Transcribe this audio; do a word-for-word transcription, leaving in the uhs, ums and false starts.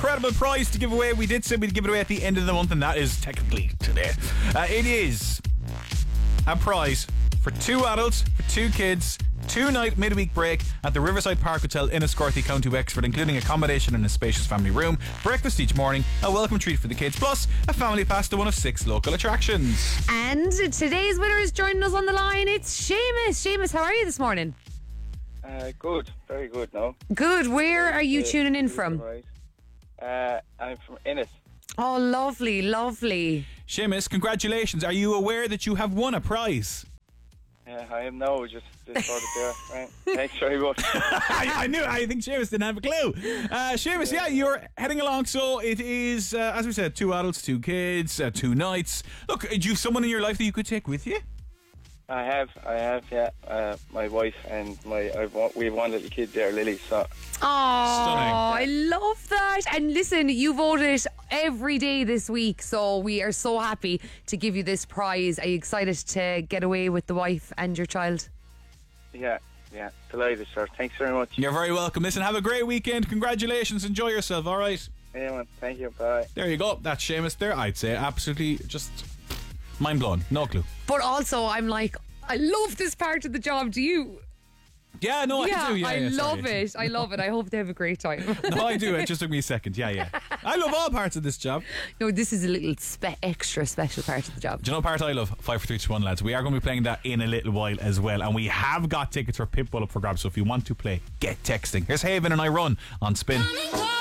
incredible prize to give away. We did say we'd give it away at the end of the month, and that is technically today. Uh, it is a prize for two adults, for two kids, two-night midweek break at the Riverside Park Hotel in Enniscorthy, County Wexford, including accommodation in a spacious family room, breakfast each morning, a welcome treat for the kids, plus a family pass to one of six local attractions. And today's winner is joining us on the line. It's Seamus. Seamus, how are you this morning? Uh, good, very good now. Good. Where are you Uh, tuning in from? Right. Uh, I'm from Ennis. Oh, lovely, lovely. Seamus, congratulations. Are you aware that you have won a prize? Uh, I am now just, just sort of there. Right. Thanks very much. I, I knew. I think Seamus didn't have a clue. Uh, Seamus, yeah, you're heading along. So it is, uh, as we said, two adults, two kids, uh, two nights. Look, do you have someone in your life that you could take with you? I have, I have, yeah. Uh, my wife and my, I've, wa- we have one little kid there, Lily. So. Oh, Stunning. I love that. And listen, you voted every day this week, so we are so happy to give you this prize. Are you excited to get away with the wife and your child? Yeah, yeah. Delighted, sir. Thanks very much. You're very welcome. Listen, have a great weekend. Congratulations. Enjoy yourself, all right? Yeah, man. Thank you. Bye. There you go. That's Seamus there. I'd say absolutely just mind blown. No clue. But also, I'm like, I love this part of the job. Do you? Yeah, no, yeah, I do. Yeah, I yeah, love sorry. it. I love it. I hope they have a great time. No, I do. It just took me a second. Yeah, yeah. I love all parts of this job. No, this is a little spe- extra special part of the job. Do you know what part I love? Five, four, three, two, one, lads. We are going to be playing that in a little while as well, and we have got tickets for Pitbull up for grabs. So if you want to play, get texting. Here's Haven and I Run on Spin.